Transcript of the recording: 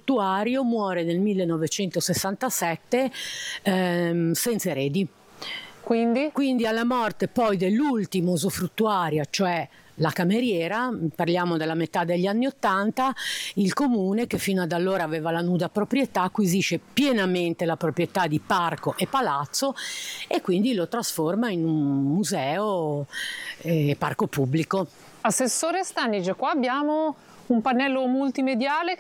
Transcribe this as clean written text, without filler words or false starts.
usufruttuario, muore nel 1967 senza eredi. Quindi alla morte poi dell'ultimo usufruttuario, cioè la cameriera, parliamo della metà degli anni '80, il comune, che fino ad allora aveva la nuda proprietà, acquisisce pienamente la proprietà di parco e palazzo e quindi lo trasforma in un museo e parco pubblico. Assessore Stanic, qua abbiamo un pannello multimediale